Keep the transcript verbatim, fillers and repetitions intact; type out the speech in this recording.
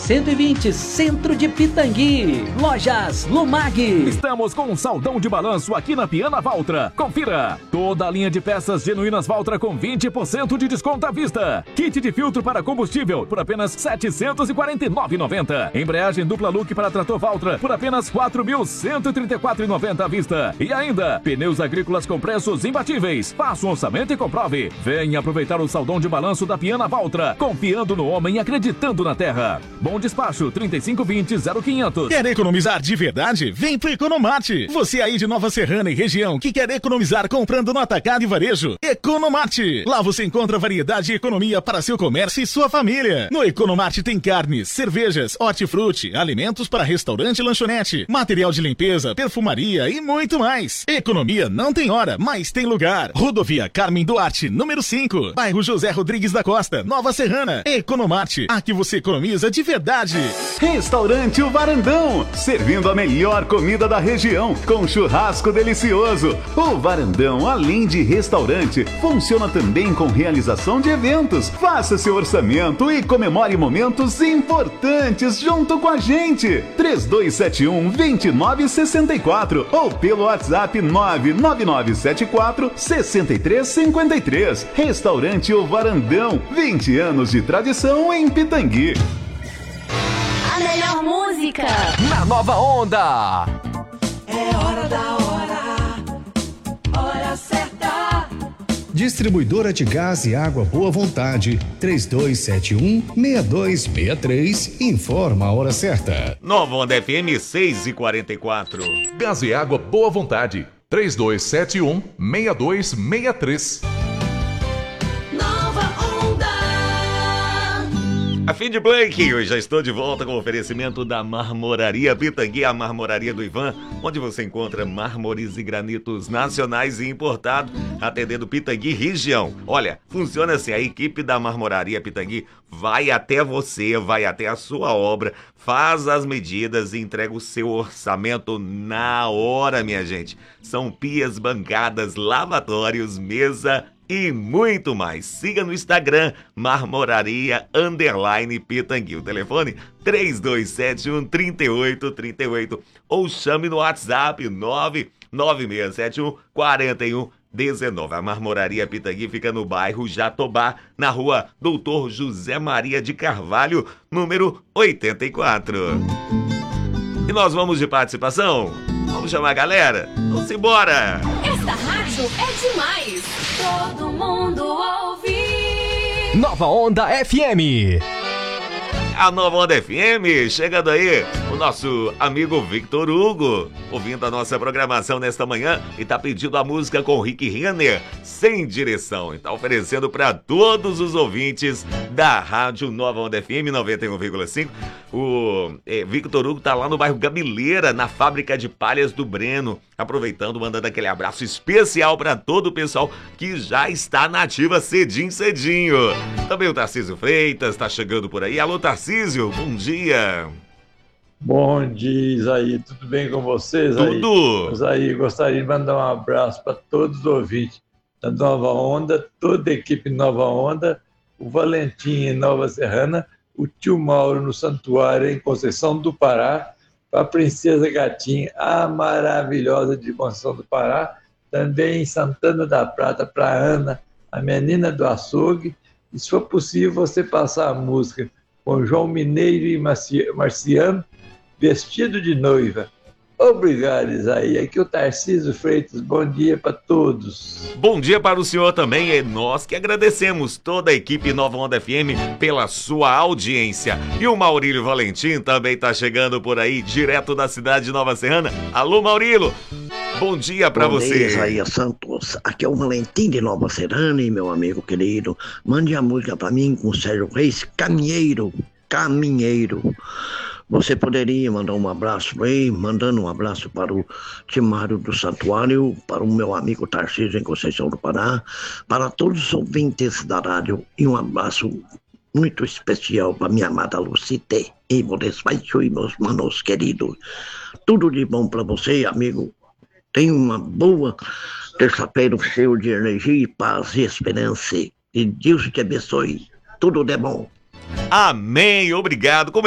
cento e vinte, Centro de Pitangui. Lojas Lumag. Estamos com um saldão de balanço aqui na Piana Valtra. Confira. Toda a linha de peças genuínas Valtra com vinte por cento de desconto à vista. Kit de filtro para combustível por apenas setecentos e quarenta e nove reais e noventa centavos. Embreagem dupla look para trator Valtra por apenas quatro mil cento e trinta e quatro reais e noventa centavos à vista. E ainda, pneus agrícolas com preços imbatíveis. Faça um orçamento e comprove. Venha aproveitar o saldão de balanço da Piana Valtra. Confiando no homem e acreditando na terra. Bom despacho, trinta e cinco vinte, zero quinhentos. Quer economizar de verdade? Vem pro Economate. Você aí de Nova Serrana e região que quer economizar comprando no atacado e varejo. Economate. Lá você encontra variedade e economia para seu comércio e sua família. No Economate tem carnes, cervejas, hortifruti, alimentos para restaurante e lanchonete, material de limpeza, perfumaria e muito mais. Economia não tem hora, mas tem lugar. Rodovia Carmen Duarte, número cinco, bairro José Rodrigues da Costa, Nova Serrana. Economate, aqui você economiza de verdade. Restaurante O Varandão, servindo a melhor comida da região, com churrasco delicioso. O Varandão, além de restaurante, funciona também com realização de eventos. Faça seu orçamento e comemore momentos importantes junto com a gente. três dois sete um, dois nove seis quatro ou pelo WhatsApp nove nove nove sete quatro, seis três cinco três. Restaurante O Varandão, vinte anos de tradição em Pitangui. A melhor música na Nova Onda. É hora da hora, hora certa. Distribuidora de gás e água Boa Vontade, três dois sete um, seis dois seis três, informa a hora certa. Nova Onda F M seis e quarenta e quatro. Gás e água Boa Vontade, três dois sete um, seis dois seis três. A fim de Blake, eu já estou de volta com o oferecimento da Marmoraria Pitangui, a Marmoraria do Ivan, onde você encontra mármores e granitos nacionais e importados, atendendo Pitangui região. Olha, funciona assim, a equipe da Marmoraria Pitangui vai até você, vai até a sua obra, faz as medidas e entrega o seu orçamento na hora, minha gente. São pias, bancadas, lavatórios, mesa e muito mais. Siga no Instagram, Marmoraria Underline Pitangui. O telefone três dois sete um, três oito três oito ou chame no WhatsApp nove nove seis sete um, quatro um um nove. A Marmoraria Pitangui fica no bairro Jatobá, na rua Doutor José Maria de Carvalho, número oitenta e quatro. E nós vamos de participação? Vamos chamar a galera? Vamos embora! Esta rádio é demais! Todo mundo ouve! Nova Onda F M. A Nova Onda F M, chegando aí, o nosso amigo Victor Hugo, ouvindo a nossa programação nesta manhã e tá pedindo a música com Rick Renner, Sem Direção. E tá oferecendo para todos os ouvintes da Rádio Nova Onda F M noventa e um vírgula cinco. O é, Victor Hugo tá lá no bairro Gabileira, na fábrica de palhas do Breno, aproveitando, mandando aquele abraço especial para todo o pessoal que já está na ativa cedinho, cedinho. Também o Tarcísio Freitas tá chegando por aí. Alô, Tarcísio, bom dia. Bom dia, Isaí. Tudo bem com vocês? Tudo. Isaí, gostaria de mandar um abraço para todos os ouvintes da Nova Onda, toda a equipe Nova Onda, o Valentim em Nova Serrana, o tio Mauro no Santuário em Conceição do Pará, a Princesa Gatinha, a maravilhosa de Conceição do Pará, também em Santana da Prata para Ana, a menina do açougue. E se for possível, você passar a música com João Mineiro e Marciano, Vestido de Noiva. Obrigado, Isaí. Aqui é o Tarcísio Freitas. Bom dia para todos. Bom dia para o senhor também. É nós que agradecemos toda a equipe Nova Onda F M pela sua audiência. E o Maurílio Valentim também está chegando por aí, direto da cidade de Nova Serrana. Alô, Maurílio. Bom dia para você. Bom dia, Isaías Santos. Aqui é o Valentim de Nova Serrana e meu amigo querido. Mande a música para mim com o Sérgio Reis, Caminheiro, Caminheiro. Você poderia mandar um abraço bem, mandando um abraço para o Timário do Santuário, para o meu amigo Tarcísio em Conceição do Pará, para todos os ouvintes da rádio e um abraço muito especial para minha amada Lucite e Modesto Baixo e meus manos queridos. Tudo de bom para você, amigo. Tenha uma boa terça-feira cheio de energia, paz e esperança. E Deus te abençoe. Tudo de bom. Amém. Obrigado.